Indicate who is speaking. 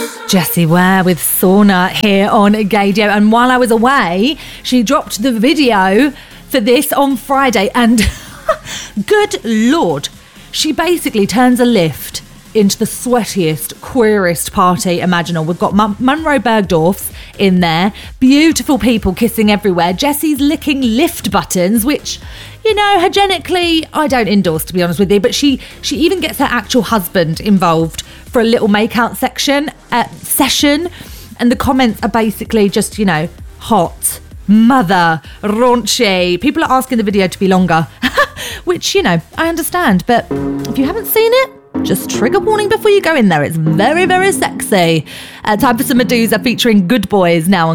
Speaker 1: Jessie Ware with Sauna here on Gaydio. And while I was away, she dropped the video for this on Friday. And good Lord, she basically turns a lift into the sweatiest, queerest party imaginable. We've got Munro Bergdorf's in there. Beautiful people kissing everywhere. Jessie's licking lift buttons, which, you know, hygienically, I don't endorse, to be honest with you. But she even gets her actual husband involved for a little make-out session. And the comments are basically just, you know, hot, mother, raunchy. People are asking the video to be longer, which, you know, I understand. But if you haven't seen it, just trigger warning before you go in there. It's very, very sexy. Time for some Medusa featuring Good Boys now on